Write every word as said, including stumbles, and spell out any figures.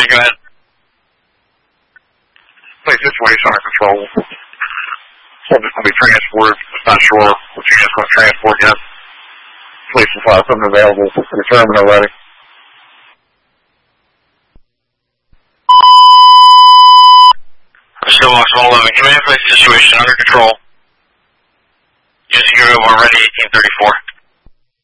Alright, go ahead. Place situation under control. Subject will be transported. Just not sure what you guys want to transport yet. Police will file something available to determine already. Still Box one eleven. Command place situation under control. Using your already eighteen thirty-four.